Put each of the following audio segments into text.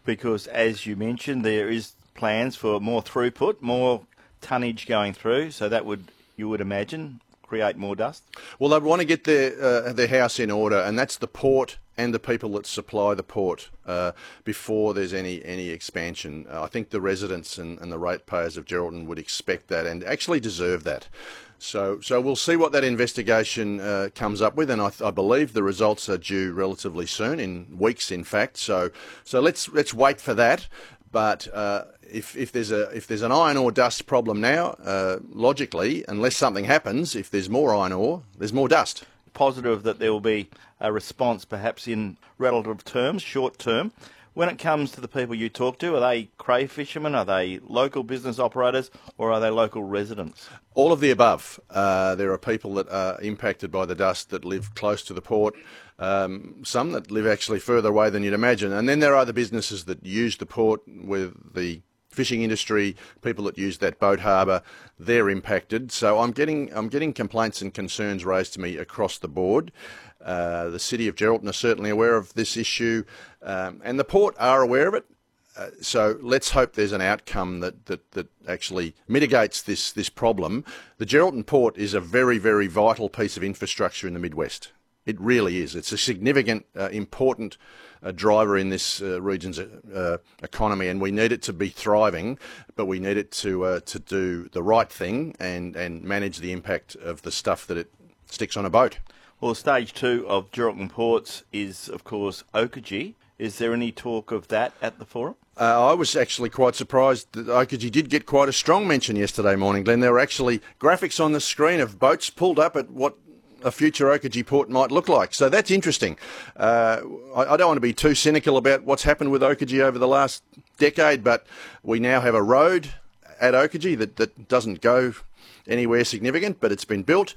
Because, as you mentioned, there is plans for more throughput, more tonnage going through, so that would, you would imagine, create more dust? Well, they'd want to get their house in order, and that's the port and the people that supply the port before there's any expansion. I think the residents and the ratepayers of Geraldton would expect that and actually deserve that. So we'll see what that investigation comes up with, and I believe the results are due relatively soon, in weeks, in fact. So let's wait for that. But if there's an iron ore dust problem now, logically, unless something happens, if there's more iron ore, there's more dust. Positive that there will be a response, perhaps in relative terms, short term. When it comes to the people you talk to, are they cray fishermen, are they local business operators, or are they local residents? All of the above. There are people that are impacted by the dust that live close to the port, some that live actually further away than you'd imagine. And then there are the businesses that use the port with the fishing industry, people that use that boat harbour, they're impacted. So I'm getting complaints and concerns raised to me across the board. The City of Geraldton are certainly aware of this issue, and the port are aware of it. So let's hope there's an outcome that actually mitigates this problem. The Geraldton port is a very, very vital piece of infrastructure in the Midwest. It really is. It's a significant, important driver in this region's economy, and we need it to be thriving, but we need it to do the right thing and manage the impact of the stuff that it sticks on a boat. Well, stage 2 of Geraldton Ports is, of course, Oakajee. Is there any talk of that at the forum? I was actually quite surprised that Oakajee did get quite a strong mention yesterday morning, Glenn. There were actually graphics on the screen of boats pulled up at what a future Oakajee port might look like. So that's interesting. I don't want to be too cynical about what's happened with Oakajee over the last decade, but we now have a road at Oakajee that doesn't go anywhere significant, but it's been built.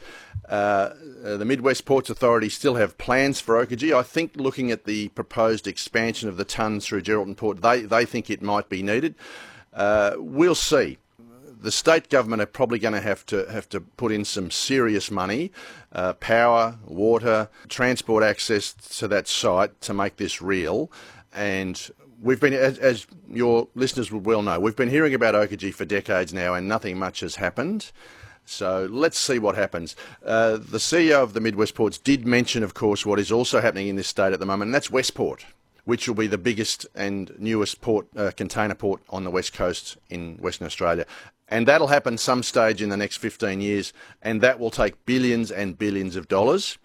The Midwest Ports Authority still have plans for Oakajee. I think looking at the proposed expansion of the tonnes through Geraldton Port, they think it might be needed. We'll see. The state government are probably going to have to put in some serious money, power, water, transport access to that site to make this real. And we've been, as your listeners will well know, we've been hearing about Oakajee for decades now, and nothing much has happened. So let's see what happens. The CEO of the Midwest Ports did mention, of course, what is also happening in this state at the moment, and that's Westport, which will be the biggest and newest container port on the west coast in Western Australia. And that'll happen some stage in the next 15 years, and that will take billions and billions of dollars.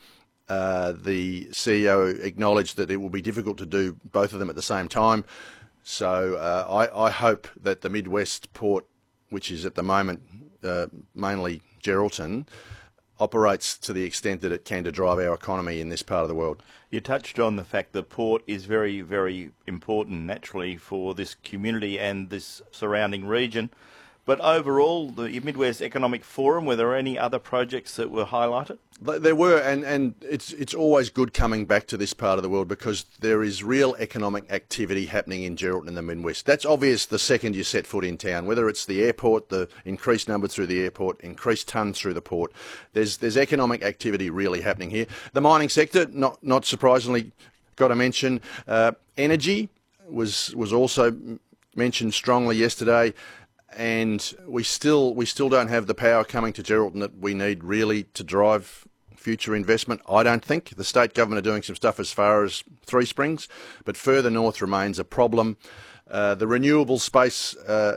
The CEO acknowledged that it will be difficult to do both of them at the same time. So I hope that the Midwest Port, which is at the moment mainly Geraldton, operates to the extent that it can to drive our economy in this part of the world. You touched on the fact that port is very, very important naturally for this community and this surrounding region. But overall, the Midwest Economic Forum, were there any other projects that were highlighted? There were, and it's always good coming back to this part of the world because there is real economic activity happening in Geraldton and the Midwest. That's obvious the second you set foot in town, whether it's the airport, the increased numbers through the airport, increased tonnes through the port. There's economic activity really happening here. The mining sector, not surprisingly, got to mention. Energy was also mentioned strongly yesterday. And we still don't have the power coming to Geraldton that we need really to drive future investment. I don't think. The state government are doing some stuff as far as Three Springs, but further north remains a problem. The renewable space,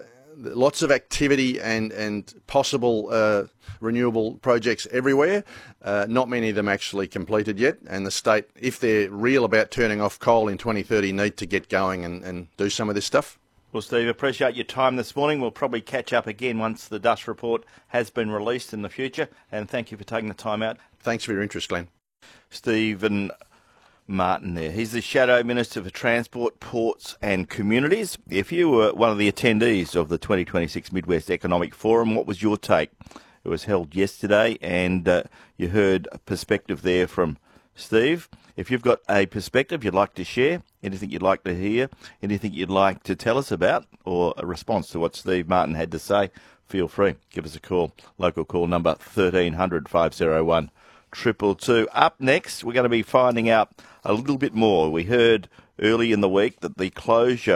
lots of activity and possible renewable projects everywhere. Not many of them actually completed yet. And the state, if they're real about turning off coal in 2030, need to get going and do some of this stuff. Well, Steve, appreciate your time this morning. We'll probably catch up again once the dust report has been released in the future. And thank you for taking the time out. Thanks for your interest, Glenn. Stephen Martin there. He's the Shadow Minister for Transport, Ports and Communities. If you were one of the attendees of the 2026 Midwest Economic Forum, what was your take? It was held yesterday and you heard a perspective there from Steve. If you've got a perspective you'd like to share, anything you'd like to hear, anything you'd like to tell us about, or a response to what Steve Martin had to say, feel free. Give us a call. Local call number 1300 501 222. Up next, we're going to be finding out a little bit more. We heard early in the week that the closure